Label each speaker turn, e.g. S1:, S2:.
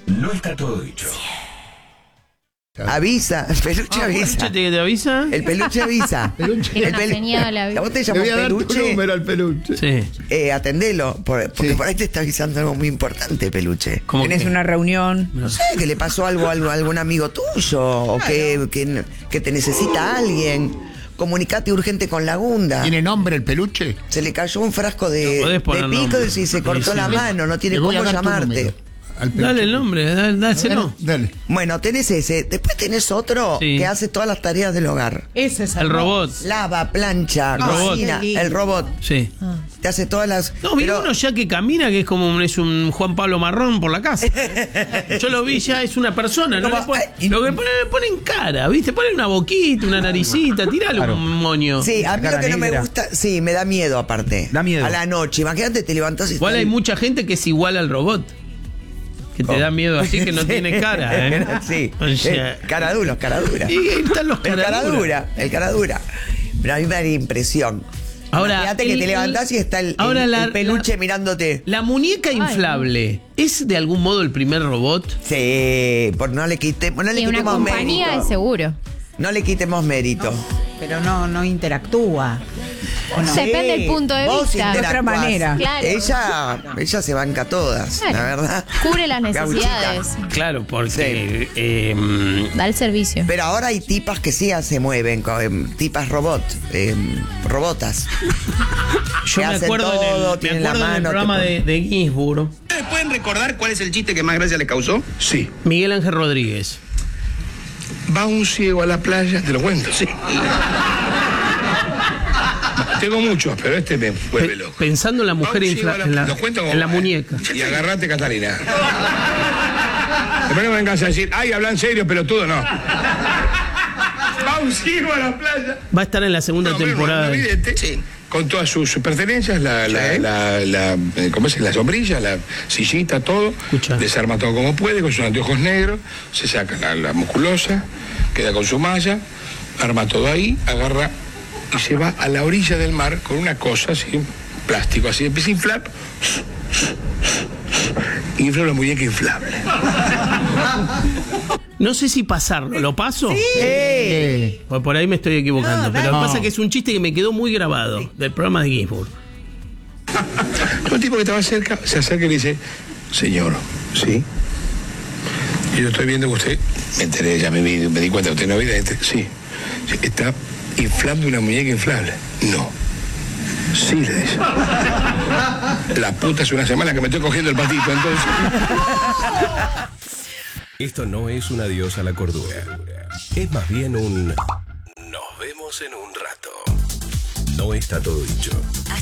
S1: No está todo dicho.
S2: Avisa, el peluche avisa.
S3: ¿Te avisa?
S2: El peluche avisa.
S4: Tiene una señal, avisa.
S2: ¿Vos te
S5: Le
S2: llamás
S5: voy a dar tu
S2: peluche?
S5: número al peluche.
S3: Sí.
S2: Atendelo, porque
S5: Sí.
S2: por ahí te está avisando algo muy importante, peluche.
S3: ¿Cómo
S6: Tenés
S3: que?
S6: una reunión.
S2: No sé, que le pasó algo a algún amigo tuyo, o que te necesita alguien. Comunicate urgente con Lagunda.
S5: ¿Tiene nombre el peluche?
S2: Se le cayó un frasco
S3: No
S2: de
S3: podés poner
S2: pico
S3: nombre.
S2: y se cortó
S3: Sí,
S2: la
S3: sí.
S2: mano, no tiene
S5: Le voy
S2: cómo
S5: a dar tu
S2: llamarte.
S5: número al peluche.
S3: Dale el nombre, dáselo.
S5: Dale.
S2: Bueno, tenés ese. Después tenés otro
S3: Sí.
S2: que hace todas las tareas del hogar.
S6: Ese es
S3: El robot.
S2: Lava, plancha,
S3: Robot.
S2: cocina,
S6: Qué lindo.
S2: el robot.
S3: Sí.
S2: Te hace todas las...
S3: No, vi
S2: pero-
S3: uno ya que camina, que es como es un Juan Pablo Marrón por la casa. Yo lo vi ya, es una persona. No
S2: Como-
S3: le lo que le ponen cara, ¿viste? Ponen una boquita, una naricita, tirale un moño.
S2: Sí, a mí lo
S7: Cara
S2: que no me
S7: negra.
S2: gusta... Sí, me da miedo aparte.
S7: Da miedo.
S2: A la noche. Imagínate, te levantás y...
S3: Igual
S2: está
S3: hay
S2: el-
S3: mucha gente que es igual al robot. Que te da miedo así, que no
S2: Sí.
S3: tiene cara, ¿eh?
S2: Sí.
S3: O sea,
S2: Cara dura, cara dura.
S3: y ahí están los
S2: El cara
S3: caraduras.
S2: dura, el cara dura. Pero a mí me da la impresión.
S3: Ahora,
S2: Imagínate que te levantás y está el peluche mirándote.
S3: La muñeca inflable, ¿es de algún modo el primer robot?
S2: Sí, no le quitemos
S4: Y una compañía
S2: mérito.
S4: es seguro.
S2: No le quitemos mérito.
S6: Pero no interactúa. ¿O no?
S4: Depende del punto de
S2: vos
S4: vista.
S6: De otra
S2: interactuás.
S6: manera.
S4: Claro.
S2: Ella se banca todas,
S4: Claro.
S2: la verdad.
S4: Cubre las
S2: Gauchita.
S4: necesidades.
S3: Claro, porque
S4: Da el servicio.
S2: Pero ahora hay tipas que sí se mueven, tipas robotas.
S3: yo
S2: que
S3: me
S2: hacen
S3: acuerdo,
S2: todo,
S3: me
S2: tienen la
S3: acuerdo en el
S2: mano,
S3: programa
S2: te
S3: de Ginsburg,
S1: ¿Ustedes pueden recordar cuál es el chiste que más gracia le causó?
S8: Sí.
S3: Miguel Ángel Rodríguez.
S8: Va un ciego a la playa, te lo cuento.
S1: Sí.
S8: Tengo muchos, pero este me vuelve loco.
S3: Pensando en la mujer
S8: Va un ciego a
S3: en la,
S8: ¿Lo cuento como
S3: en la
S8: va?
S3: muñeca.
S8: Y agarrate, Catalina. Después no me vengas a decir, ay, habla en serio, pelotudo, no. Va un ciego a la playa.
S3: Va a estar en la segunda
S8: No, pero
S3: temporada.
S8: bueno, evidente,
S1: Sí.
S8: con todas sus pertenencias, ¿cómo es? La sombrilla, la sillita, todo.
S3: Escucha.
S8: Desarma todo como puede, con sus anteojos negros, se saca la musculosa, queda con su malla, arma todo ahí, agarra y se va a la orilla del mar con una cosa así, plástico, así, empieza a inflar. Infla una muñeca inflable.
S3: No sé si pasarlo. ¿Lo paso?
S2: Sí.
S3: Pues por ahí me estoy equivocando. Pero lo que
S5: no.
S3: pasa es que es un chiste que me quedó muy grabado del programa de Ginsburg.
S8: Un tipo que estaba cerca se acerca y le dice, señor, ¿sí? Y yo estoy viendo que usted, me enteré, ya me di cuenta que usted no ve, sí, está inflando una muñeca inflable. No. Sí, le dice. La puta, hace una semana que me estoy cogiendo el patito, entonces.
S1: Esto no es un adiós a la cordura. Es más bien un... Nos vemos en un rato. No está todo dicho.
S9: Hasta